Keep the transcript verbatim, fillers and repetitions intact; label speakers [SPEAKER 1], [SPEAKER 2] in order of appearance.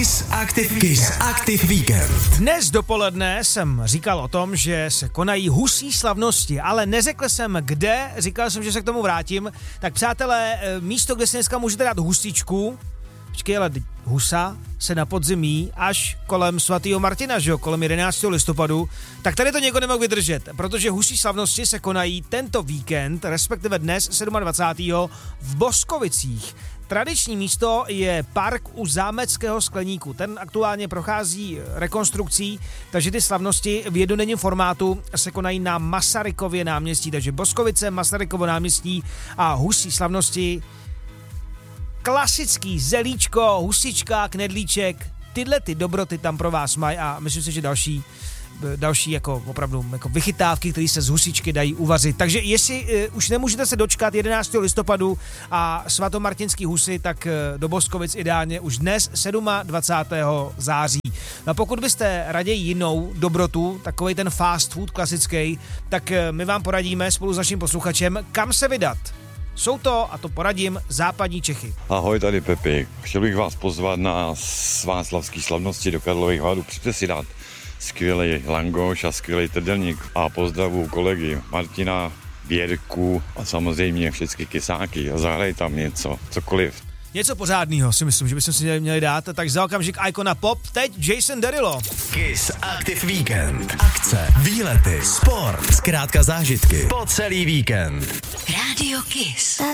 [SPEAKER 1] Kiss Active, Kiss Active Weekend.
[SPEAKER 2] Dnes dopoledne jsem říkal o tom, že se konají husí slavnosti, ale neřekl jsem kde, říkal jsem, že se k tomu vrátím. Tak přátelé, místo, kde si dneska můžete dát hustičku, počkej, ale husa se na podzimí až kolem svatého Martina, že jo, kolem jedenáctého listopadu, tak tady to někdo nemohl vydržet, protože husí slavnosti se konají tento víkend, respektive dnes dvacátého sedmého v Boskovicích. Tradiční místo je park u Zámeckého skleníku. Ten aktuálně prochází rekonstrukcí, takže ty slavnosti v jednodenním formátu se konají na Masarykově náměstí, takže Boskovice, Masarykovo náměstí a husí slavnosti. Klasický zelíčko, husička, knedlíček, tyhle ty dobroty tam pro vás mají a myslím si, že další další jako opravdu jako vychytávky, které se z husičky dají uvařit. Takže jestli uh, už nemůžete se dočkat jedenáctého listopadu a svatomartinský husy, tak uh, do Boskovic ideálně už dnes dvacátého sedmého září. No a pokud byste raději jinou dobrotu, takovej ten fast food klasický, tak uh, my vám poradíme spolu s naším posluchačem, kam se vydat. Jsou to, a to poradím, západní Čechy.
[SPEAKER 3] Ahoj, tady Pepi. Chtěl bych vás pozvat na václavský slavnosti do Karlových Varů. Přijďte si dát skvělý langoš a skvělý trdelník. A pozdravuju kolegy Martina, Věrku a samozřejmě všechny kysáky. A zahraj tam něco, cokoliv.
[SPEAKER 2] Něco pořádného si myslím, že bychom si měli dát. Tak za okamžik Icona Pop, teď Jason Derulo.
[SPEAKER 1] Kiss Active Weekend. Akce, výlety, sport, zkrátka zážitky po celý víkend.
[SPEAKER 4] Rádio Kiss.